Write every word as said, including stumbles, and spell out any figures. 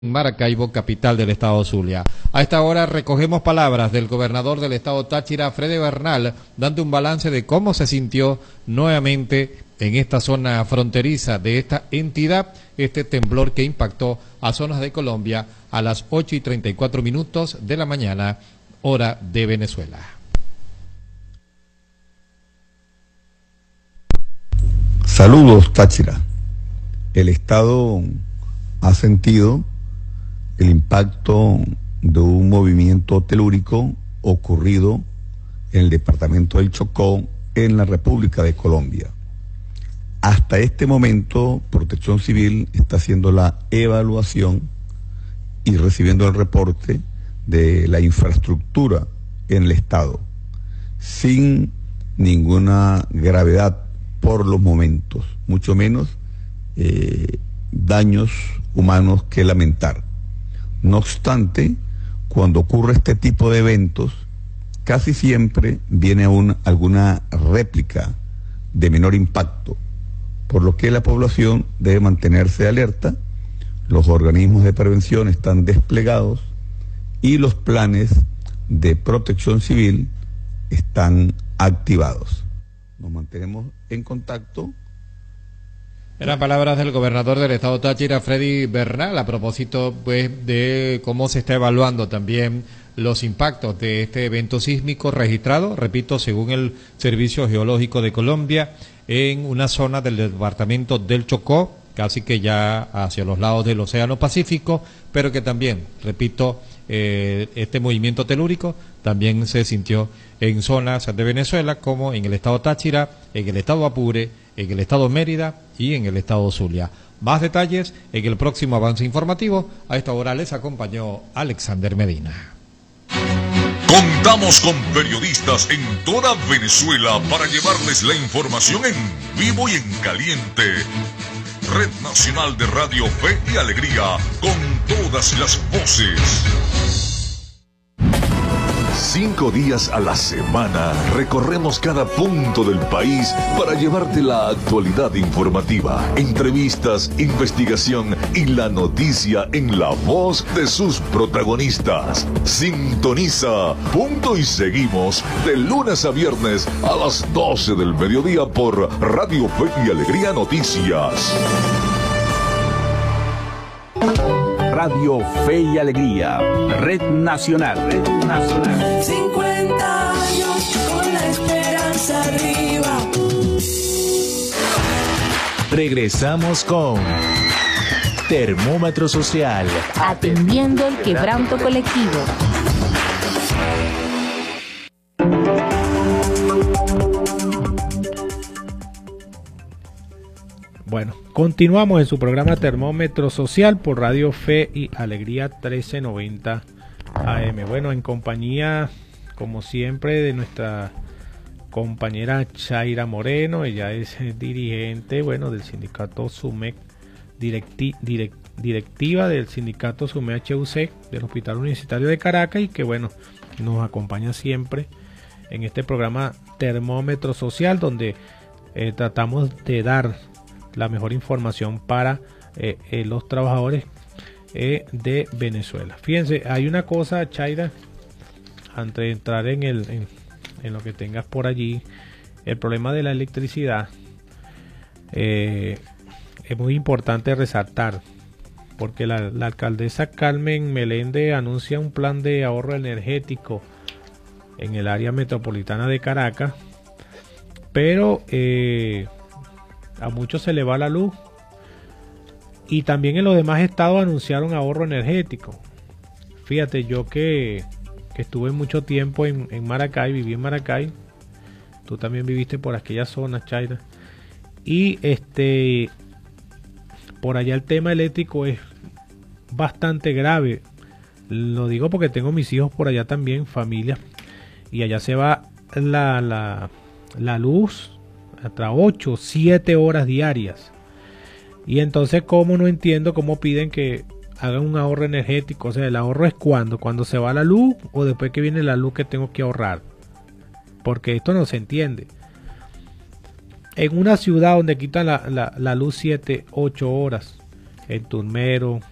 Maracaibo, capital del estado Zulia. A esta hora recogemos palabras del gobernador del estado Táchira, Freddy Bernal, dando un balance de cómo se sintió nuevamente en esta zona fronteriza de esta entidad, este temblor que impactó a zonas de Colombia a las ocho y treinta y cuatro minutos de la mañana, hora de Venezuela. Saludos, Táchira. El estado ha sentido el impacto de un movimiento telúrico ocurrido en el departamento del Chocó, en la República de Colombia. Hasta este momento, Protección Civil está haciendo la evaluación y recibiendo el reporte de la infraestructura en el estado, sin ninguna gravedad por los momentos, mucho menos eh, daños humanos que lamentar. No obstante, cuando ocurre este tipo de eventos, casi siempre viene aún alguna réplica de menor impacto, por lo que la población debe mantenerse alerta, los organismos de prevención están desplegados y los planes de protección civil están activados. Nos mantenemos en contacto. Eran palabras del gobernador del estado Táchira, Freddy Bernal, a propósito pues de cómo se está evaluando también los impactos de este evento sísmico registrado, repito, según el Servicio Geológico de Colombia, en una zona del departamento del Chocó, casi que ya hacia los lados del Océano Pacífico, pero que también, repito, eh, este movimiento telúrico también se sintió en zonas de Venezuela, como en el estado Táchira, en el estado Apure, en el estado Mérida y en el estado Zulia. Más detalles en el próximo avance informativo. A esta hora les acompañó Alexander Medina. Contamos con periodistas en toda Venezuela para llevarles la información en vivo y en caliente. Red Nacional de Radio Fe y Alegría, con todas las voces. Cinco días a la semana recorremos cada punto del país para llevarte la actualidad informativa, entrevistas, investigación y la noticia en la voz de sus protagonistas. Sintoniza Punto y Seguimos de lunes a viernes a las doce del mediodía por Radio Fe y Alegría Noticias. Radio Fe y Alegría, Red Nacional, Red Nacional. cincuenta años con la esperanza arriba. Regresamos con Termómetro Social, atendiendo el quebranto colectivo. Bueno, continuamos en su programa Termómetro Social por Radio Fe y Alegría trece noventa A M. Bueno, en compañía, como siempre, de nuestra compañera Chaira Moreno. Ella es dirigente, bueno, del sindicato SUMEC, directi, direct, directiva del sindicato SUMEC H U C del Hospital Universitario de Caracas, y que, bueno, nos acompaña siempre en este programa Termómetro Social, donde eh, tratamos de dar la mejor información para eh, eh, los trabajadores eh, de Venezuela. Fíjense, hay una cosa, Chaira, antes de entrar en, el, en, en lo que tengas por allí, el problema de la electricidad eh, es muy importante resaltar, porque la, la alcaldesa Carmen Meléndez anuncia un plan de ahorro energético en el área metropolitana de Caracas, pero eh, a muchos se le va la luz, y también en los demás estados anunciaron ahorro energético. Fíjate, yo que, que estuve mucho tiempo en, en Maracay, viví en Maracay, tú también viviste por aquella zona, Chaira, y este por allá el tema eléctrico es bastante grave. Lo digo porque tengo mis hijos por allá también, familia, y allá se va la, la, la luz hasta ocho, siete horas diarias. Y entonces, ¿cómo? No entiendo cómo piden que hagan un ahorro energético. O sea, el ahorro es cuando, cuando se va la luz, o después que viene la luz que tengo que ahorrar, porque esto no se entiende. En una ciudad donde quitan la, la, la luz siete, ocho horas, en Turmero,